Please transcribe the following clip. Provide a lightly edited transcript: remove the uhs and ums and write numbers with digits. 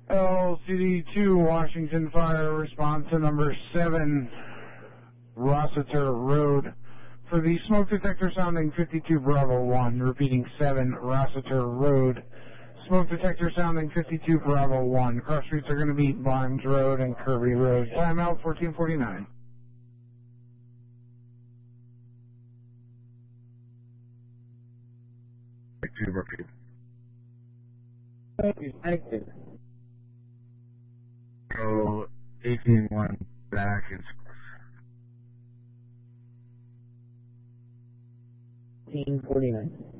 LCD2 Washington Fire, response to number 7 Rossiter Road. For the smoke detector sounding 52 Bravo 1, repeating 7 Rossiter Road. Smoke detector sounding 52 Bravo 1. Cross streets are going to be Barnes Road and Kirby Road. Timeout 1449. Repeat. Thank you. So 18-1 back and 1849.